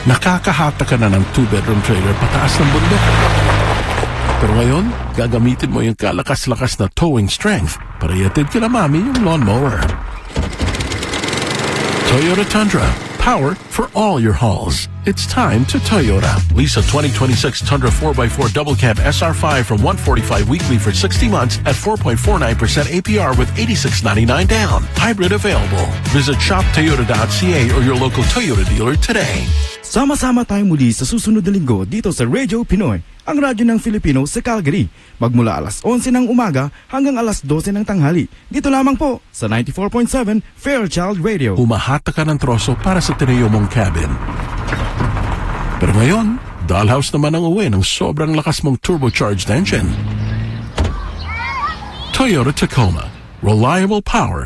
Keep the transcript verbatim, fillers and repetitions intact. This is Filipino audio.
nakakahata ka na ng two-bedroom trailer pataas ng bundok. Pero ngayon, gagamitin mo yung kalakas-lakas na towing strength para iatid kila mami yung lawnmower. Toyota Tundra. Power for all your hauls. It's time to Toyota. Lease a twenty twenty-six Tundra four by four Double Cab S R five from one forty-five weekly for sixty months at four point four nine percent A P R with eighty-six ninety-nine down. Hybrid available. Visit shop toyota dot c a or your local Toyota dealer today. Sama-sama tayo muli sa susunod na linggo dito sa Radio Pinoy, ang radyo ng Filipino sa Calgary. Magmula alas onse ng umaga hanggang alas dose ng tanghali. Dito lamang po sa ninety-four point seven Fairchild Radio. Umahata ka ng troso para sa tinayo mong cabin. Pero ngayon, dollhouse naman ang uwi ng sobrang lakas mong turbocharged engine. Toyota Tacoma. Reliable power